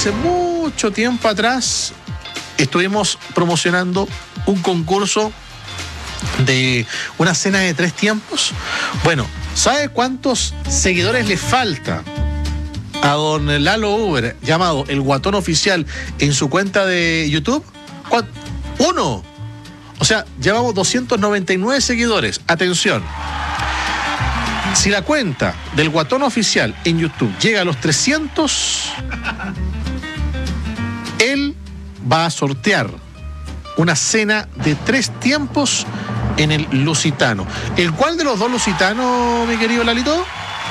hace mucho tiempo atrás estuvimos promocionando un concurso de una cena de 3 tiempos. Bueno, ¿sabe cuántos seguidores le falta a don Lalo Uber, llamado El Guatón Oficial, en su cuenta de YouTube? 1. O sea, llevamos 299 seguidores. Atención. Si la cuenta del Guatón Oficial en YouTube llega a los 300, él va a sortear una cena de 3 tiempos en el Lusitano. ¿El cuál de los dos Lusitanos, mi querido Lalito?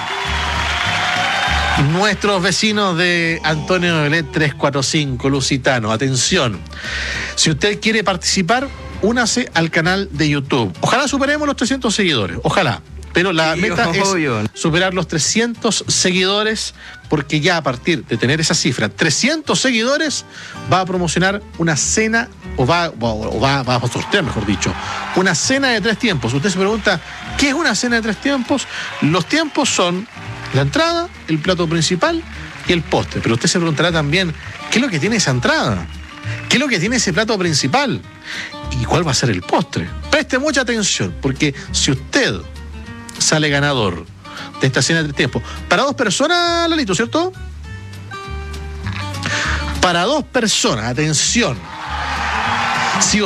Nuestros vecinos de Antonio Belet 345, Lusitano. Atención. Si usted quiere participar, únase al canal de YouTube. Ojalá superemos los 300 seguidores. Ojalá. Pero la meta es superar los 300 seguidores, porque ya a partir de tener esa cifra, 300 seguidores, va a promocionar una cena, o va a sortear, mejor dicho, una cena de 3 tiempos. Usted se pregunta, ¿qué es una cena de 3 tiempos? Los tiempos son la entrada, el plato principal y el postre. Pero usted se preguntará también, ¿qué es lo que tiene esa entrada? ¿Qué es lo que tiene ese plato principal? ¿Y cuál va a ser el postre? Preste mucha atención, porque si usted sale ganador de esta cena de 3 tiempos, para 2 personas, Lalito, ¿cierto? Para 2 personas, atención. Si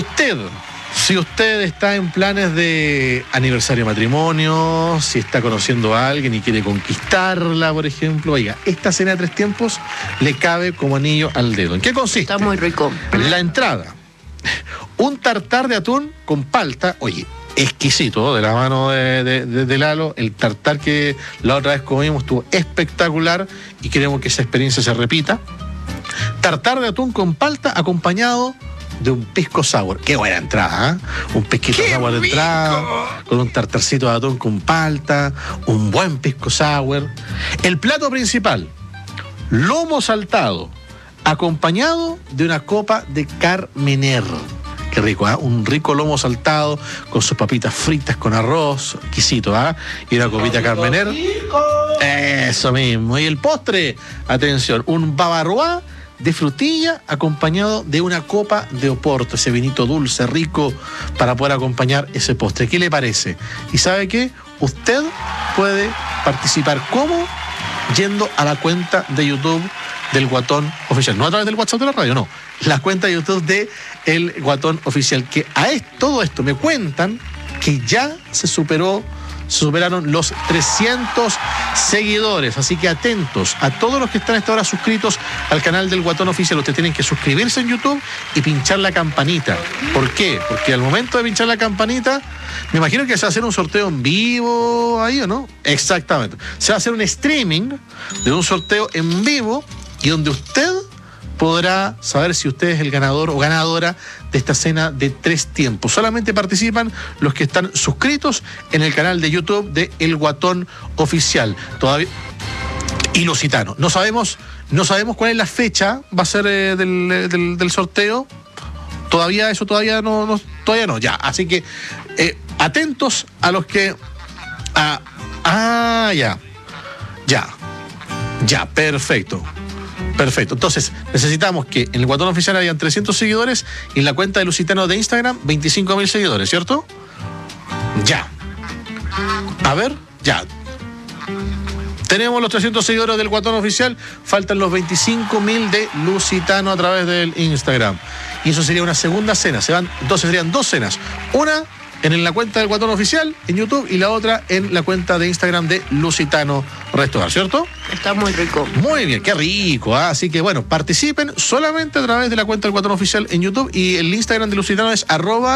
usted está en planes de aniversario de matrimonio, si está conociendo a alguien y quiere conquistarla, por ejemplo, oiga, esta cena de 3 tiempos le cabe como anillo al dedo. ¿En qué consiste? Está muy rico. La entrada, un tartar de atún con palta, oye, exquisito, de la mano de Lalo. El tartar que la otra vez comimos estuvo espectacular y queremos que esa experiencia se repita. Tartar de atún con palta acompañado de un pisco sour. Qué buena entrada, ¿eh? Un pisquito sour de entrada, con un tartarcito de atún con palta, un buen pisco sour. El plato principal, lomo saltado, acompañado de una copa de Carmener. Qué rico, ¿eh? Un rico lomo saltado con sus papitas fritas con arroz, exquisito, ¿eh? Y una copita Carmener. Eso mismo. Y el postre, atención, un bavarois de frutilla acompañado de una copa de Oporto, ese vinito dulce, rico, para poder acompañar ese postre. ¿Qué le parece? ¿Y sabe qué? Usted puede participar. ¿Cómo? Yendo a la cuenta de YouTube del Guatón Oficial. No a través del WhatsApp de la radio, no. La cuenta de YouTube de El Guatón Oficial. Que todo esto me cuentan que ya se superaron los 300 seguidores. Así que atentos a todos los que están a esta hora suscritos al canal del Guatón Oficial. Ustedes tienen que suscribirse en YouTube y pinchar la campanita. ¿Por qué? Porque al momento de pinchar la campanita, me imagino que se va a hacer un sorteo en vivo ahí, ¿o no? Exactamente. Se va a hacer un streaming de un sorteo en vivo y donde usted podrá saber si usted es el ganador o ganadora de esta cena de 3 tiempos. Solamente participan los que están suscritos en el canal de YouTube de El Guatón Oficial. Todavía. Y Lusitano. No sabemos cuál es la fecha, va a ser del sorteo. Todavía no. Ya. Así que atentos a los que. Ya, perfecto. Entonces, necesitamos que en el Guatón Oficial hayan 300 seguidores y en la cuenta de Lusitano de Instagram 25.000 seguidores, ¿cierto? Ya. A ver, ya. Tenemos los 300 seguidores del Guatón Oficial, faltan los 25.000 de Lusitano a través del Instagram. Y eso sería una segunda cena. Entonces serían 2 cenas. Una en la cuenta del Guatón Oficial en YouTube y la otra en la cuenta de Instagram de Lusitano Restaurant, ¿cierto? Está muy rico. Muy bien, qué rico, ¿eh? Así que bueno, participen solamente a través de la cuenta del Guatón Oficial en YouTube y el Instagram de Lusitano es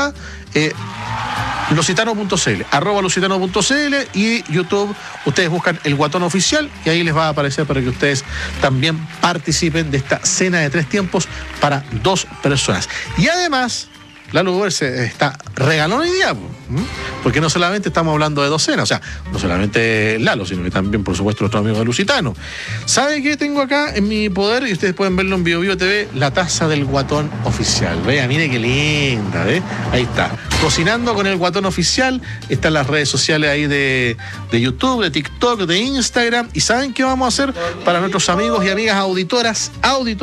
@lusitano.cl y YouTube ustedes buscan El Guatón Oficial y ahí les va a aparecer para que ustedes también participen de esta cena de 3 tiempos para 2 personas. Y además, Lalo Uber se está regalón hoy día, porque no solamente estamos hablando de 2 cenas, o sea, no solamente Lalo, sino que también, por supuesto, nuestro amigo de Lusitano. ¿Sabe qué tengo acá en mi poder? Y ustedes pueden verlo en BioBio TV, la taza del Guatón Oficial. Vea, mire qué linda, ¿ve? Ahí está. Cocinando con el Guatón Oficial, están las redes sociales ahí de YouTube, de TikTok, de Instagram. ¿Y saben qué vamos a hacer para nuestros amigos y amigas auditores